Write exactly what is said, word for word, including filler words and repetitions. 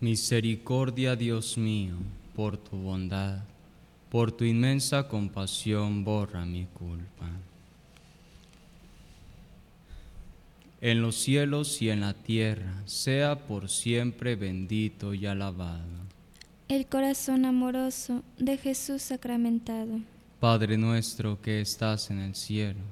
Misericordia, Dios mío, por tu bondad, por tu inmensa compasión, borra mi culpa. En los cielos y en la tierra, sea por siempre bendito y alabado el corazón amoroso de Jesús sacramentado. Padre nuestro que estás en el cielo,